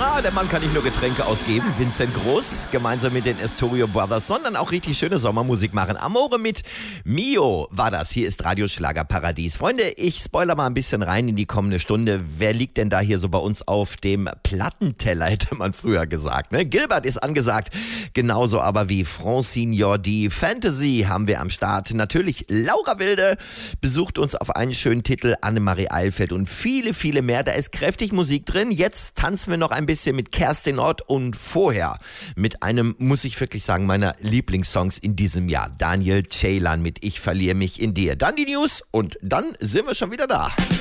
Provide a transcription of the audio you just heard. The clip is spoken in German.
Der Mann kann nicht nur Getränke ausgeben, Vincent Groß, gemeinsam mit den Astorio Brothers, sondern auch richtig schöne Sommermusik machen. Amore mit Mio war das. Hier ist Radioschlager Paradies. Freunde, ich spoiler mal ein bisschen rein in die kommende Stunde. Wer liegt denn da hier so bei uns auf dem Plattenteller, hätte man früher gesagt, ne? Gilbert ist angesagt, genauso aber wie Francine Jordi. Fantasy haben wir am Start. Natürlich Laura Wilde besucht uns auf einen schönen Titel, Annemarie Eilfeld und viele, viele mehr. Da ist kräftig Musik drin. Jetzt tanzen wir noch ein bisschen mit Kerstin Ott und vorher mit einem, muss ich wirklich sagen, meiner Lieblingssongs in diesem Jahr. Daniel Ceylan mit Ich verliere mich in dir. Dann die News und dann sind wir schon wieder da.